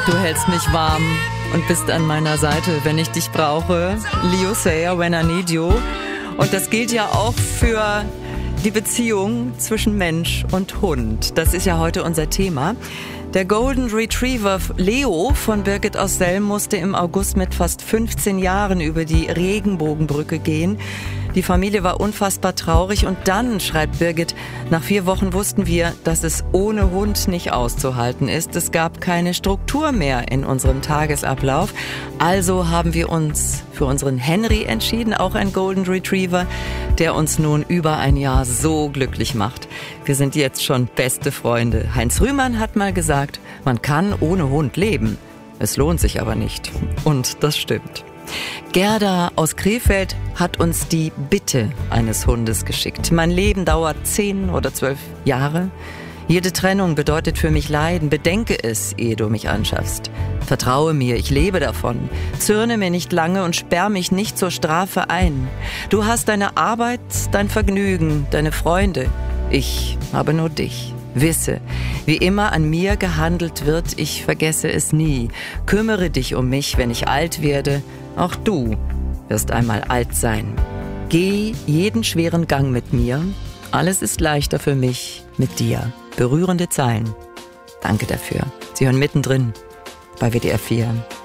Du hältst mich warm und bist an meiner Seite, wenn ich dich brauche. Leo Sayer, When I Need You. Und das gilt ja auch für die Beziehung zwischen Mensch und Hund. Das ist ja heute unser Thema. Der Golden Retriever Leo von Birgit aus Selm musste im August mit fast 15 Jahren über die Regenbogenbrücke gehen. Die Familie war unfassbar traurig und dann, schreibt Birgit, nach 4 Wochen wussten wir, dass es ohne Hund nicht auszuhalten ist. Es gab keine Struktur mehr in unserem Tagesablauf. Also haben wir uns für unseren Henry entschieden, auch ein Golden Retriever, der uns nun über ein Jahr so glücklich macht. Wir sind jetzt schon beste Freunde. Heinz Rühmann hat mal gesagt, man kann ohne Hund leben. Es lohnt sich aber nicht. Und das stimmt. Gerda aus Krefeld hat uns die Bitte eines Hundes geschickt. Mein Leben dauert 10 oder 12 Jahre. Jede Trennung bedeutet für mich Leiden. Bedenke es, ehe du mich anschaffst. Vertraue mir, ich lebe davon. Zürne mir nicht lange und sperr mich nicht zur Strafe ein. Du hast deine Arbeit, dein Vergnügen, deine Freunde. Ich habe nur dich. Wisse, wie immer an mir gehandelt wird, ich vergesse es nie. Kümmere dich um mich, wenn ich alt werde. Auch du wirst einmal alt sein. Geh jeden schweren Gang mit mir. Alles ist leichter für mich mit dir. Berührende Zeilen. Danke dafür. Sie hören mittendrin bei WDR 4.